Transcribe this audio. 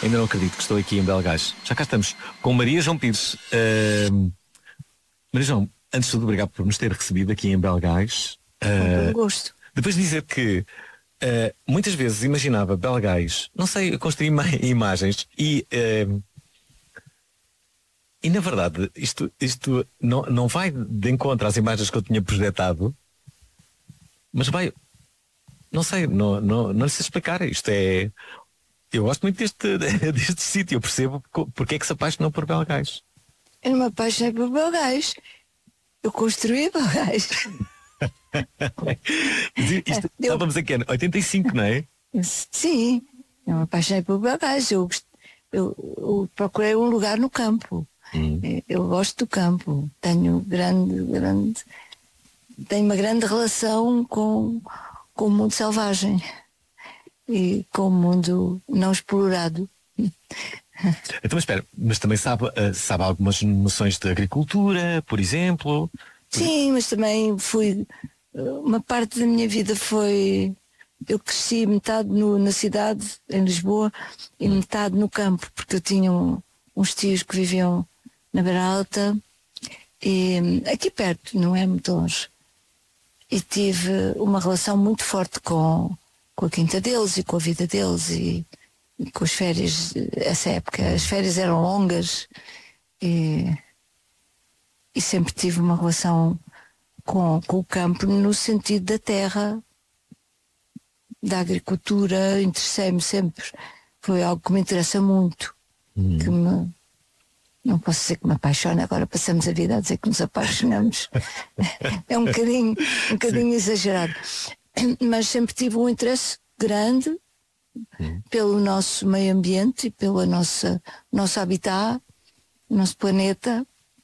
Ainda não acredito que estou aqui em Belgais. Já cá estamos com Maria João Pires. Maria João, antes de tudo, obrigado por nos ter recebido aqui em Belgais. Com gosto. Depois de dizer que muitas vezes imaginava Belgais, não sei, eu construí imagens e na verdade isto não vai de encontro às imagens que eu tinha projetado, mas vai, não sei, não lhe sei explicar. Isto é, eu gosto muito deste sítio, eu percebo porque é que se apaixonou por Belgais. Eu não me apaixonei por Belgais. Eu construí Belgais. Estávamos aqui em 85, não é? Sim, eu me apaixonei por Belgais. Eu procurei um lugar no campo. Eu gosto do campo. Tenho uma grande relação com o mundo selvagem e com o mundo não explorado. Então, mas espera, mas também sabe algumas noções de agricultura, por exemplo? Sim, mas também uma parte da minha vida foi, eu cresci metade na cidade, em Lisboa, e metade no campo, porque eu tinha uns tios que viviam na Beira Alta, e aqui perto, não é muito longe. E tive uma relação muito forte com a quinta deles e com a vida deles e com as férias. Essa época as férias eram longas e sempre tive uma relação com o campo no sentido da terra, da agricultura. Interessei-me sempre, foi algo que me interessa muito, não posso dizer que me apaixona, agora passamos a vida a dizer que nos apaixonamos. É um bocadinho exagerado, mas sempre tive um interesse grande pelo nosso meio ambiente e pelo nosso habitat, o nosso planeta,